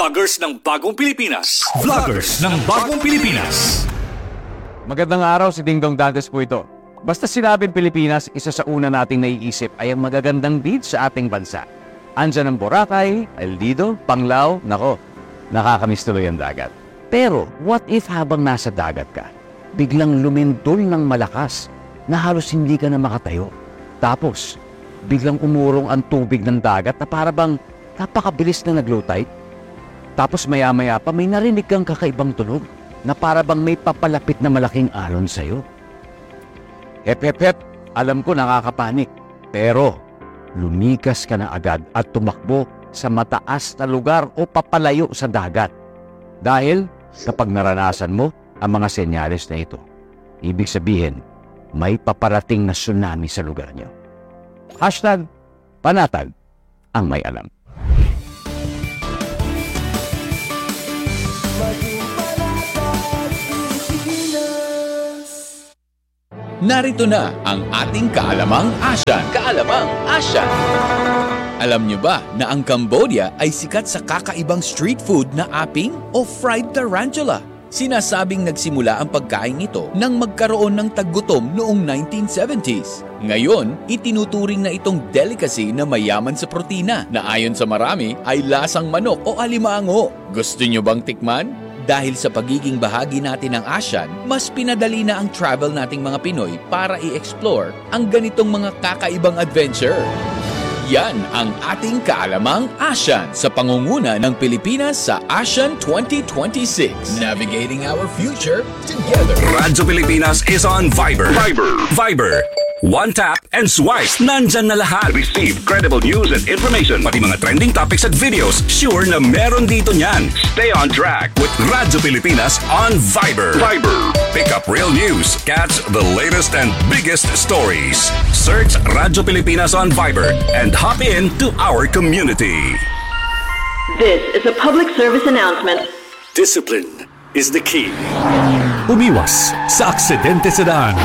Vloggers ng Bagong Pilipinas. Vloggers ng Bagong Pilipinas. Magandang araw, si Dingdong Dantes po ito. Basta sinabing Pilipinas, isa sa una nating naiisip ay ang magagandang beach sa ating bansa. Andyan ang Boracay, El Nido, Panglao, nako, nakakamiss tuloy ang dagat. Pero what if habang nasa dagat ka, biglang lumindol ng malakas na halos hindi ka na makatayo. Tapos, biglang umurong ang tubig ng dagat na para bang napakabilis na nag-low tide. Tapos maya-maya pa may narinig kang kakaibang tunog na para bang may papalapit na malaking alon sa'yo. Hep, hep, hep, alam ko nakakapanik. Pero lumikas ka na agad at tumakbo sa mataas na lugar o papalayo sa dagat. Dahil kapag naranasan mo ang mga senyales na ito, ibig sabihin, may paparating na tsunami sa lugar nyo. #panatag ang may alam. Narito na ang ating Kaalamang Asyan. Kaalamang Asyan. Alam nyo ba na ang Cambodia ay sikat sa kakaibang street food na aping o fried tarantula? Sinasabing nagsimula ang pagkain ito nang magkaroon ng taggutom noong 1970s. Ngayon, itinuturing na itong delicacy na mayaman sa protina na ayon sa marami ay lasang manok o alimango. Gusto nyo bang tikman? Dahil sa pagiging bahagi natin ng ASEAN, mas pinadali na ang travel nating mga Pinoy para i-explore ang ganitong mga kakaibang adventure. Yan ang ating Kaalamang ASEAN sa pangunguna ng Pilipinas sa ASEAN 2026. Navigating our future together. Radyo Pilipinas is on Viber. Viber. One tap and swipe. Nandyan na lahat. Receive credible news and information. Pati mga trending topics at videos. Sure na meron dito niyan. Stay on track with Radyo Pilipinas on Viber. Pick up real news. Catch the latest and biggest stories. Search Radyo Pilipinas on Viber and hop in to our community. This is a public service announcement. Discipline is the key. Umiwas sa aksidente sa daan.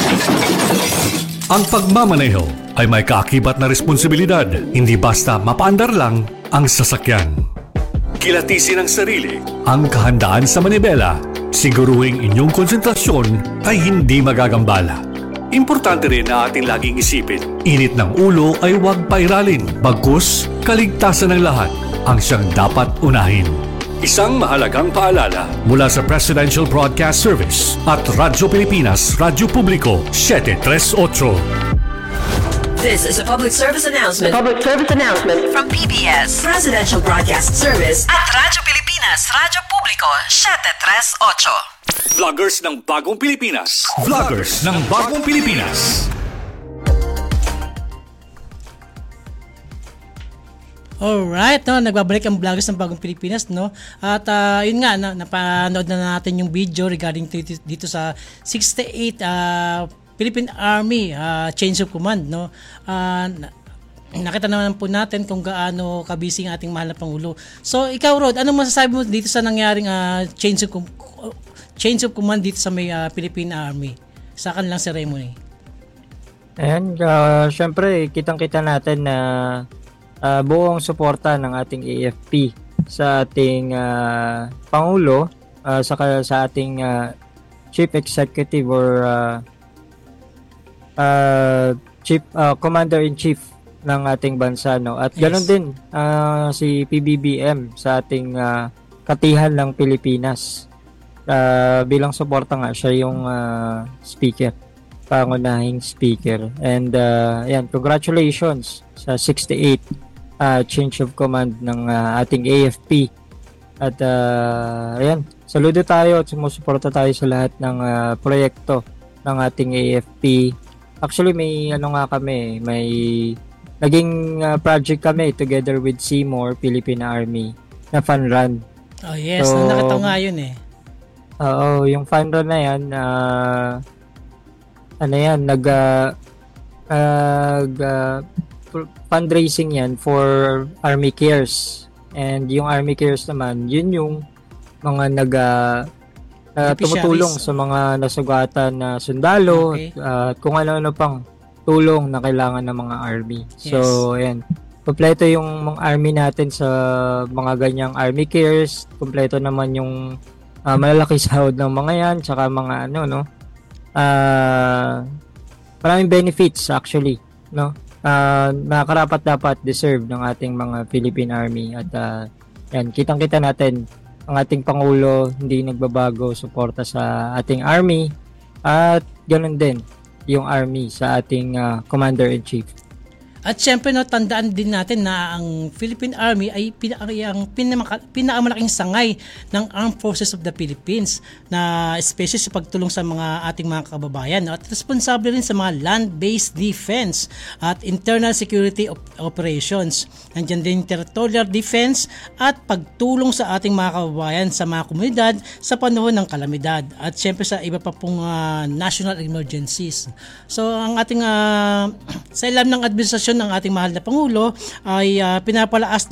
Ang pagmamaneho ay may kaakibat na responsibilidad, hindi basta mapaandar lang ang sasakyan. Kilatisin ang sarili. Ang kahandaan sa manibela, siguruhing inyong konsentrasyon ay hindi magagambala. Importante rin na ating laging isipin. Init ng ulo ay huwag pairalin, bagkus kaligtasan ng lahat ang siyang dapat unahin. Isang mahalagang paalala Mula sa Presidential Broadcast Service at Radyo Pilipinas, Radyo Publiko, 738. This is a public service announcement. Public service announcement From PBS, Presidential Broadcast Service at Radyo Pilipinas, Radyo Publiko, 738. Vloggers ng Bagong Pilipinas. Vloggers ng Bagong Pilipinas. Alright, no, nagbabalik ang vloggers ng Bagong Pilipinas, no? At yun nga, napanood na natin yung video regarding dito sa 68 Philippine Army change of command, no? Nakita naman po natin kung gaano kabisi ang ating mahal na Pangulo. So, ikaw, Rod, anong masasabi mo dito sa nangyaring change of command dito sa may Philippine Army sa kanilang ceremony? Ayan, syempre, kitang-kita natin na buong suporta ng ating AFP sa ating Pangulo, sa ating Chief Executive or Chief Commander-in-Chief ng ating bansa, no? At ganoon din si PBBM sa ating katihan ng Pilipinas. Bilang suporta nga siya yung speaker, pangunahing speaker. And yan, congratulations sa 68 change of command ng ating AFP. At ayan, saludo tayo at sumusuporta tayo sa lahat ng proyekto ng ating AFP. Actually, may naging project kami together with Seymour, Philippine Army, na fun run. Oh yes, so, nakita nga yun eh. Oo, yung fun run na yan, fundraising yan for Army Cares. And yung Army Cares naman, yun yung mga tumutulong sa mga nasugatan na sundalo, okay. Kung ano-ano pang tulong na kailangan ng mga Army. Yes. So, ayan. Kompleto yung mga army natin sa mga ganyang army cares, kompleto naman yung malalaki sahod ng mga yan, tsaka mga ano, no? Maraming benefits actually, no? Nakakarapat dapat deserve ng ating mga Philippine Army at yan, kitang-kita natin ang ating Pangulo hindi nagbabago suporta sa ating Army at ganoon din yung Army sa ating Commander-in-Chief. At syempre, no, tandaan din natin na ang Philippine Army ay pinakamalaking sangay ng Armed Forces of the Philippines, na especially sa pagtulong sa mga ating mga kababayan, no, at responsable rin sa mga land-based defense at internal security operations. Nandiyan din territorial defense at pagtulong sa ating mga kababayan sa mga komunidad sa panahon ng kalamidad, at syempre sa iba pa pong national emergencies. So ang ating sa ilam ng administrasyon ng ating mahal na Pangulo ay pinapalaas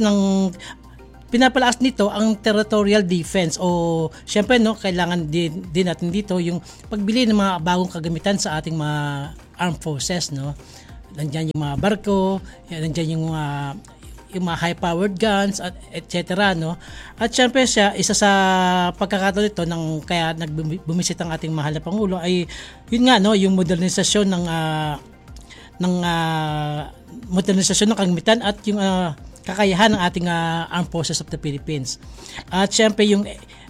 nito ang territorial defense, o syempre, no, kailangan din natin dito yung pagbili ng mga bagong kagamitan sa ating mga armed forces, no. Nandiyan yung mga barko, nandiyan yung mga high-powered guns, at etc., no. At syempre siya, isa sa pagkakataon nito ng kaya nagbumisit ang ating mahal na Pangulo ay yun nga, no, yung modernisasyon ng kagamitan at yung kakayahan ng ating Armed Forces of the Philippines. At syempre yung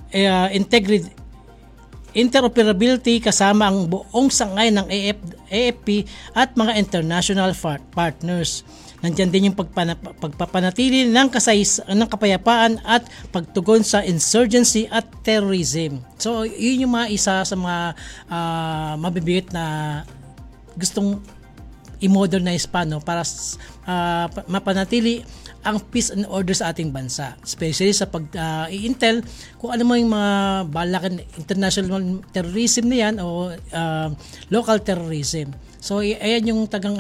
interoperability kasama ang buong sangay ng AFP at mga international partners. Nandiyan din yung pagpapanatili ng kapayapaan at pagtugon sa insurgency at terrorism. So yun yung mga isa sa mga mabibigat na gustong i-modernize pa, no, para mapanatili ang peace and order sa ating bansa, especially sa pag-i-intel kung ano mo yung mga balakan international terrorism na yan o local terrorism. So ayan yung tagang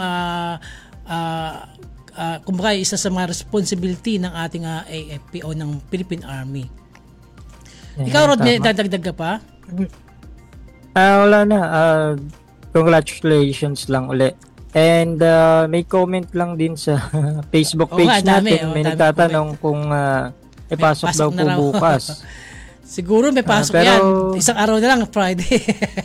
kumbaga isa sa mga responsibility ng ating AFP o ng Philippine Army. Ikaw, Rod, may dadagdag ka pa? Wala na. Congratulations lang ulit. And may comment lang din sa Facebook page natin. May nagtatanong kung ipasok daw po bukas. Siguro may pasok yan. Isang araw na lang, Friday.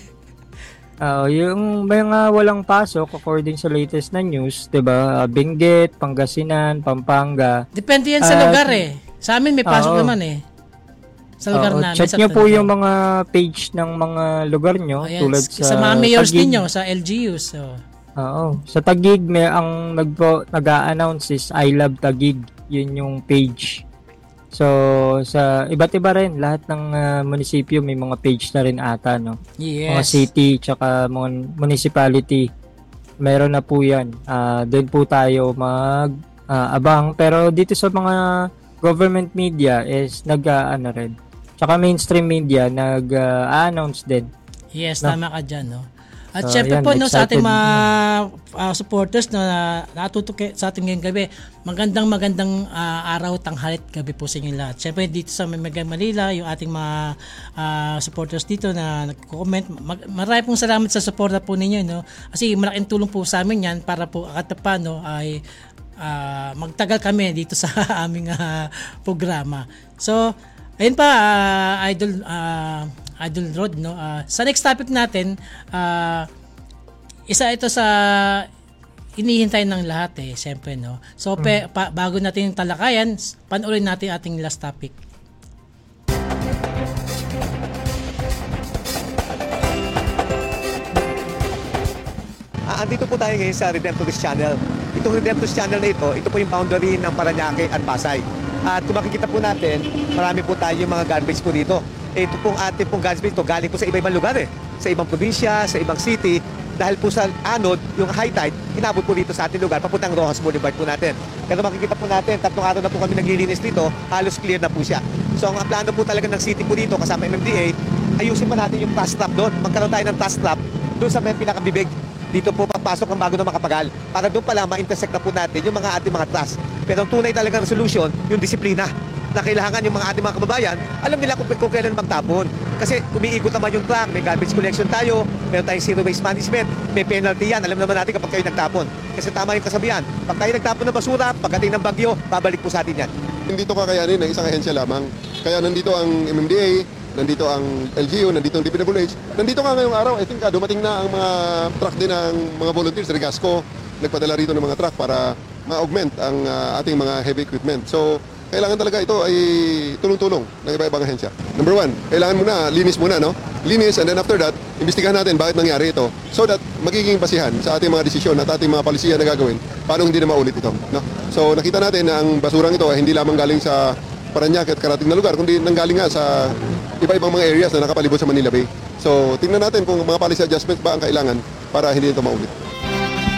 Yung mga walang pasok, according sa latest na news, diba? Benguet, Pangasinan, Pampanga. Depende yan sa lugar eh. Sa amin may pasok naman eh. Sa lugar namin. Check nyo po yung mga page ng mga lugar nyo. Tulad sa mga mayors ninyo, sa LGUs. So. Sa Taguig, may ang nag-a-announce is I Love Taguig. Yun yung page. So, sa iba't iba rin, lahat ng munisipyo may mga page na rin ata, no? Yes. Mga city, tsaka mga municipality. Meron na po yan. Doon po tayo abang. Pero dito sa mga government media is rin. Tsaka mainstream media nag-announce din. Yes, no? Tama ka dyan, no? At syempre po, no, sa ating mga supporters na natutok sa ating ngayong gabi, magandang araw, tanghalit, gabi po sa inyo lahat. Syempre dito sa Mega Manila, yung ating mga supporters dito na nag-comment, marami pong salamat sa suporta po ninyo, no? Kasi malaking tulong po sa amin yan para po kahit no, ay magtagal kami dito sa aming programa. So ayun pa, Idol Rod, no. Sa next topic natin, isa ito sa inihintay ng lahat eh, siyempre, no. So bago natin talakayan, panoorin natin ating last topic. Andito po tayo ngayon sa Redemptorist Channel. Itong Redemptorist Channel na ito po yung boundary ng Parañaque at Pasay. At kung makikita po natin, marami po tayo mga garbage po dito. Ito pong ating pong garbage ito, galing po sa iba-ibang lugar eh. Sa ibang probinsya, sa ibang city. Dahil po sa anod, yung high tide, inabot po dito sa ating lugar, papuntang Rojas Boulevard po natin. Pero makikita po natin, 3 araw na po kami naglilinis dito, halos clear na po siya. So ang plano po talaga ng city po dito, kasama MMDA, ayusin pa natin yung task trap doon. Magkaroon tayo ng task trap doon sa may pinakabibig. Dito po papasok ang bago na makapagal. Para doon pala ma-intersect na po natin yung mga ating mga trust. Pero ang tunay talagang resolution, yung disiplina. na kailangan yung mga ating mga kababayan, alam nila kung kailan magtapon. Kasi umiikot naman yung truck, may garbage collection tayo, meron tayong zero waste management, may penalty yan. Alam naman natin kapag kayo nagtapon. Kasi tama yung kasabihan, pag tayo nagtapon ng basura, pagdating ng bagyo, babalik po sa atin yan. Hindi ito kakayanin ng isang ahensya lamang. Kaya nandito ang MMDA, nandito ang LGU, nandito ang DPWH. Nandito nga ngayong araw, I think dumating na ang mga truck din ng mga volunteers, Regasco, nagpadala rito ng mga truck para ma-augment ang ating mga heavy equipment. So, kailangan talaga ito ay tulong-tulong ng iba-ibang ahensya. Number one, kailangan muna, linis muna, no? Linis, and then after that, imbestigahan natin bakit nangyari ito so that magiging basihan sa ating mga desisyon at ating mga palisiya na gagawin paano hindi na maulit ito, no? So, nakita natin na ang basurang ito ay hindi lamang galing sa Parañaque at karating na lugar, kundi nanggaling nga sa iba-ibang mga areas na nakapalibot sa Manila Bay. So, tingnan natin kung mga policy adjustments ba ang kailangan para hindi ito maulit.